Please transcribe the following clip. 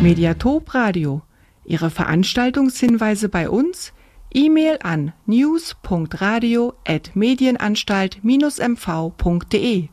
Mediatop Radio. Ihre Veranstaltungshinweise bei uns? E-Mail an news.radio@medienanstalt-mv.de.